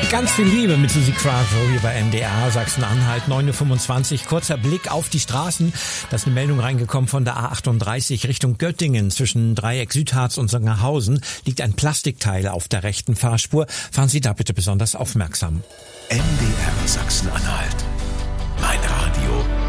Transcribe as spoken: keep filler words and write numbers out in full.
Ganz viel Liebe mit Susi Quatro hier bei M D R Sachsen-Anhalt, neun Uhr fünfundzwanzig. Kurzer Blick auf die Straßen. Da ist eine Meldung reingekommen von der A achtunddreißig Richtung Göttingen. Zwischen Dreieck Südharz und Sangerhausen liegt ein Plastikteil auf der rechten Fahrspur. Fahren Sie da bitte besonders aufmerksam. M D R Sachsen-Anhalt. Mein Radio.